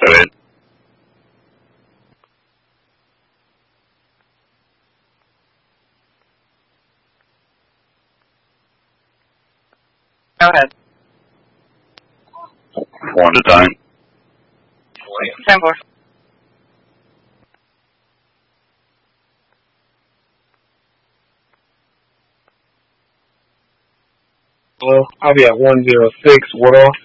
Go ahead. Go ahead. Wanda don't. 10-4. Well, I'll be at 106. What off?